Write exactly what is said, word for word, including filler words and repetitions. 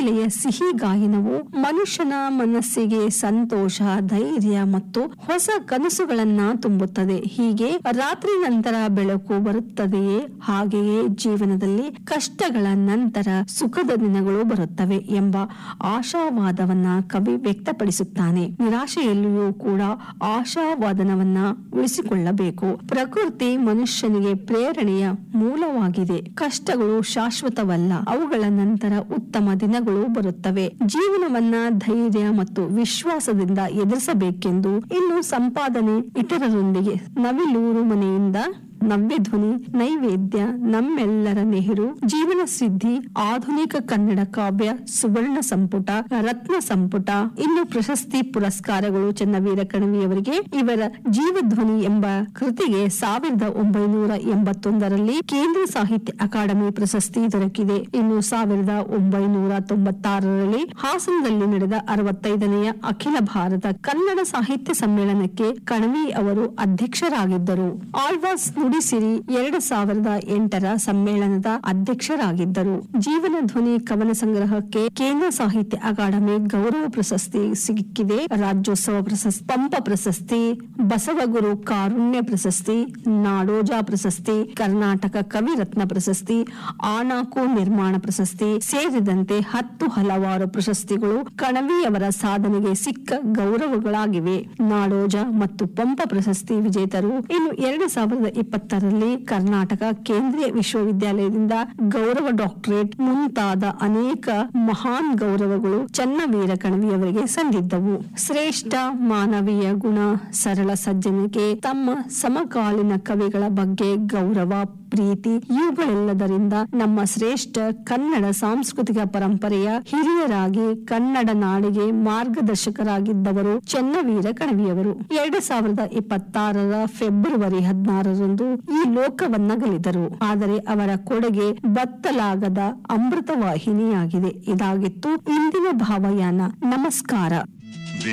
ಕೋಗಿಲೆಯ ಸಿಹಿ ಗಾಯನವು ಮನುಷ್ಯನ ಮನಸ್ಸಿಗೆ ಸಂತೋಷ, ಧೈರ್ಯ ಮತ್ತು ಹೊಸ ಕನಸುಗಳನ್ನ ತುಂಬುತ್ತದೆ. ಹೀಗೆ ರಾತ್ರಿ ನಂತರ ಬೆಳಕು ಬರುತ್ತದೆಯೇ, ಹಾಗೆಯೇ ಜೀವನದಲ್ಲಿ ಕಷ್ಟಗಳ ನಂತರ ಸುಖದ ದಿನಗಳು ಬರುತ್ತವೆ ಎಂಬ ಆಶಾವಾದವನ್ನ ಕವಿ ವ್ಯಕ್ತಪಡಿಸುತ್ತಾನೆ. ನಿರಾಶೆಯಲ್ಲಿಯೂ ಕೂಡ ಆಶಾವಾದನವನ್ನ ಉಳಿಸಿಕೊಳ್ಳಬೇಕು. ಪ್ರಕೃತಿ ಮನುಷ್ಯನಿಗೆ ಪ್ರೇರಣೆಯ ಮೂಲವಾಗಿದೆ. ಕಷ್ಟಗಳು ಶಾಶ್ವತವಲ್ಲ, ಅವುಗಳ ನಂತರ ಉತ್ತಮ ದಿನಗಳು ಬರುತ್ತವೆ. ಜೀವನವನ್ನ ಧೈರ್ಯ ಮತ್ತು ವಿಶ್ವಾಸದಿಂದ ಎದುರಿಸಬೇಕೆಂದು ಇನ್ನು ಸಂಪಾದನೆ ಇತರರೊಂದಿಗೆ ನವಿಲೂರು ಮನೆಯಿಂದ ನವ್ಯ ಧ್ವನಿ ನೈವೇದ್ಯ ನಮ್ಮೆಲ್ಲರ ನೆಹರು ಜೀವನ ಸಿದ್ಧಿ ಆಧುನಿಕ ಕನ್ನಡ ಕಾವ್ಯ ಸುವರ್ಣ ಸಂಪುಟ ರತ್ನ ಸಂಪುಟ. ಇನ್ನು ಪ್ರಶಸ್ತಿ ಪುರಸ್ಕಾರಗಳು ಚನ್ನವೀರ ಕಣವಿಯವರಿಗೆ ಇವರ ಜೀವಧ್ವನಿ ಎಂಬ ಕೃತಿಗೆ ಸಾವಿರದ ಒಂಬೈನೂರ ಎಂಬತ್ತೊಂದರಲ್ಲಿ ಕೇಂದ್ರ ಸಾಹಿತ್ಯ ಅಕಾಡೆಮಿ ಪ್ರಶಸ್ತಿ ದೊರಕಿದೆ. ಇನ್ನು ಸಾವಿರದ ಒಂಬೈನೂರ ತೊಂಬತ್ತಾರರಲ್ಲಿ ಹಾಸನದಲ್ಲಿ ನಡೆದ ಅರವತ್ತೈದನೆಯ ಅಖಿಲ ಭಾರತ ಕನ್ನಡ ಸಾಹಿತ್ಯ ಸಮ್ಮೇಳನಕ್ಕೆ ಕಣವಿ ಅವರು ಅಧ್ಯಕ್ಷರಾಗಿದ್ದರು. ಆಳ್ವಾಸ್ ನುಡಿಸಿರಿ ಎರಡು ಸಾವಿರದ ಎಂಟರ ಸಮ್ಮೇಳನದ ಅಧ್ಯಕ್ಷರಾಗಿದ್ದರು. ಜೀವನ ಧ್ವನಿ ಕವನ ಸಂಗ್ರಹಕ್ಕೆ ಕೇಂದ್ರ ಸಾಹಿತ್ಯ ಅಕಾಡೆಮಿ ಗೌರವ ಪ್ರಶಸ್ತಿ ಸಿಕ್ಕಿದೆ. ರಾಜ್ಯೋತ್ಸವ ಪ್ರಶಸ್ತಿ, ಪಂಪ ಪ್ರಶಸ್ತಿ, ಬಸವಗುರು ಕಾರುಣ್ಯ ಪ್ರಶಸ್ತಿ, ನಾಡೋಜ ಪ್ರಶಸ್ತಿ, ಕರ್ನಾಟಕ ಕವಿರತ್ನ ಪ್ರಶಸ್ತಿ, ಆಣಾಕು ನಿರ್ಮಾಣ ಪ್ರಶಸ್ತಿ ಸೇರಿದಂತೆ ಹತ್ತು ಹಲವಾರು ಪ್ರಶಸ್ತಿಗಳು ಕಣವಿಯವರ ಸಾಧನೆಗೆ ಸಿಕ್ಕ ಗೌರವಗಳಾಗಿವೆ. ನಾಡೋಜ ಮತ್ತು ಪಂಪ ಪ್ರಶಸ್ತಿ ವಿಜೇತರು ಇನ್ನು ಎರಡು ಸಾವಿರದ ಇಪ್ಪತ್ತರಲ್ಲಿ ಕರ್ನಾಟಕ ಕೇಂದ್ರೀಯ ವಿಶ್ವವಿದ್ಯಾಲಯದಿಂದ ಗೌರವ ಡಾಕ್ಟರೇಟ್ ಮುಂತಾದ ಅನೇಕ ಮಹಾನ್ ಗೌರವಗಳು ಚನ್ನವೀರ ಕಣವಿಯವರಿಗೆ ಸಂದಿದ್ದವು. ಶ್ರೇಷ್ಠ ಮಾನವೀಯ ಗುಣ, ಸರಳ ಸಜ್ಜನಿಕೆ, ತಮ್ಮ ಸಮಕಾಲೀನ ಕವಿಗಳ ಬಗ್ಗೆ ಗೌರವ, ಪ್ರೀತಿ ಇವುಗಳೆಲ್ಲದರಿಂದ ನಮ್ಮ ಶ್ರೇಷ್ಠ ಕನ್ನಡ ಸಾಂಸ್ಕೃತಿಕ ಪರಂಪರೆಯ ಹಿರಿಯರಾಗಿ ಕನ್ನಡ ನಾಡಿಗೆ ಮಾರ್ಗದರ್ಶಕರಾಗಿದ್ದವರು ಚನ್ನವೀರ ಕಣವಿಯವರು. ಎರಡು ಸಾವಿರದ ಇಪ್ಪತ್ತಾರರ ಫೆಬ್ರವರಿ ಹದಿನಾರರಂದು ಈ ಲೋಕವನ್ನಗಲಿದರು. ಆದರೆ ಅವರ ಕೊಡುಗೆ ಬತ್ತಲಾಗದ ಅಮೃತ ವಾಹಿನಿಯಾಗಿದೆ. ಇದಾಗಿತ್ತು ಇಂದಿನ ಭಾವಯಾನ. ನಮಸ್ಕಾರ.